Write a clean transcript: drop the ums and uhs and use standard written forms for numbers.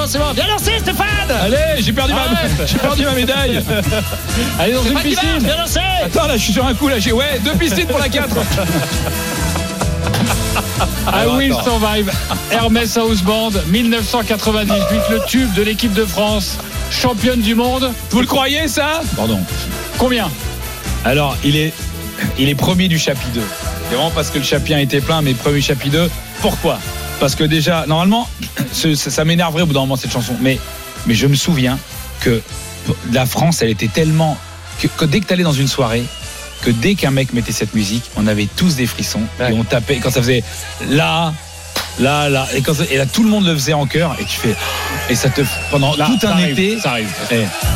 c'est bon. Bien lancé, Stéphane. Allez, j'ai perdu ma médaille. Allez, dans une piscine. Bien lancé. Attends, là, je suis sur un coup. Là, ouais, 2 piscines pour la 4. I Will Survive, Hermès House Band, 1998, le tube de l'équipe de France, championne du monde. Vous le croyez, ça? Pardon. Combien? Alors, il est premier du chapitre 2. C'est vraiment parce que le chapitre 1 était plein, mais premier chapitre 2. Pourquoi? Parce que déjà, normalement, ça m'énerverait au bout d'un moment, cette chanson. Mais je me souviens que la France, elle était tellement... que dès que tu allais dans une soirée, que dès qu'un mec mettait cette musique, on avait tous des frissons. Ouais. Et on tapait, quand ça faisait là... Et là, tout le monde le faisait en chœur. Et tu fais... Et ça te... Pendant là, tout un été... Ça arrive.